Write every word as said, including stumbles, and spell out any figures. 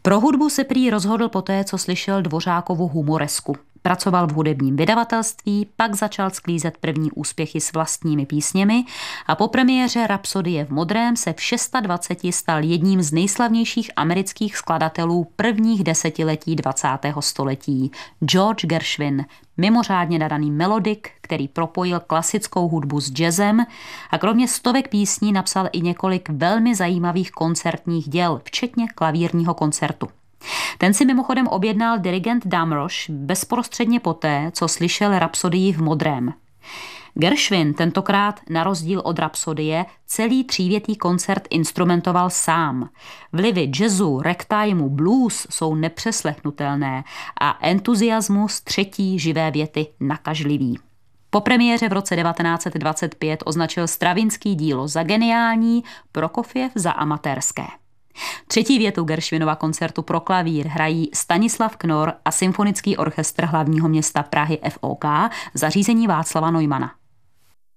Pro hudbu se prý rozhodl poté, co slyšel Dvořákovu humoresku. Pracoval v hudebním vydavatelství, pak začal sklízet první úspěchy s vlastními písněmi a po premiéře Rapsodie v modrém se v dvaceti šesti stal jedním z nejslavnějších amerických skladatelů prvních desetiletí dvacátého století. George Gershwin, mimořádně nadaný melodik, který propojil klasickou hudbu s jazzem a kromě stovek písní napsal i několik velmi zajímavých koncertních děl, včetně klavírního koncertu. Ten si mimochodem objednal dirigent Damrosch bezprostředně poté, co slyšel Rapsodii v modrém. Gershwin tentokrát na rozdíl od Rapsodie celý třívětý koncert instrumentoval sám. Vlivy jazzu, ragtimeu, blues jsou nepřeslechnutelné a entuziasmus třetí živé věty nakažlivý. Po premiéře v roce devatenáct set dvacet pět označil Stravinský dílo za geniální, Prokofjev za amatérské. Třetí větu Gershwinova koncertu pro klavír hrají Stanislav Knor a Symfonický orchestr hlavního města Prahy F O K v zařízení Václava Neumana.